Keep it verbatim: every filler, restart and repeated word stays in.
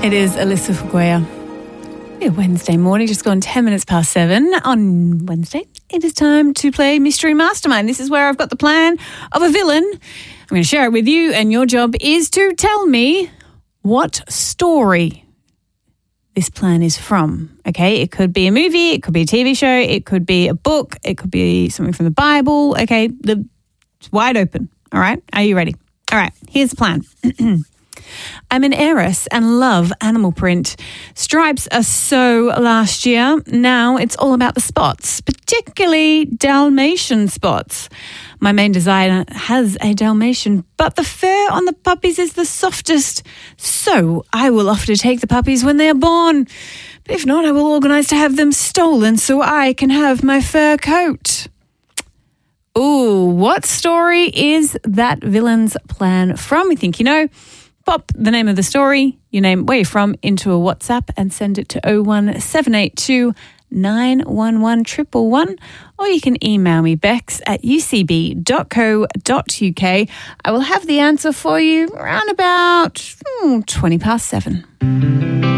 It is Alyssa Fuguea. It's Wednesday morning, just gone ten minutes past seven. On Wednesday, it is time to play Mystery Mastermind. This is where I've got the plan of a villain. I'm going to share it with you, and your job is to tell me what story this plan is from. Okay, it could be a movie, it could be a T V show, it could be a book, it could be something from the Bible. Okay, the, it's wide open. All right, are you ready? All right, here's the plan. I'm an heiress and love animal print. Stripes are so last year. Now it's all about the spots, particularly Dalmatian spots. My main designer has a Dalmatian, but the fur on the puppies is the softest. So I will offer to take the puppies when they are born. But if not, I will organise to have them stolen so I can have my fur coat. Ooh, what story is that villain's plan from? We think you know. Pop the name of the story, your name, where you're from, into a WhatsApp and send it to oh one seven eight two nine one one one one one, or you can email me, bex at u c b dot co dot u k. I will have the answer for you around about hmm, twenty past seven.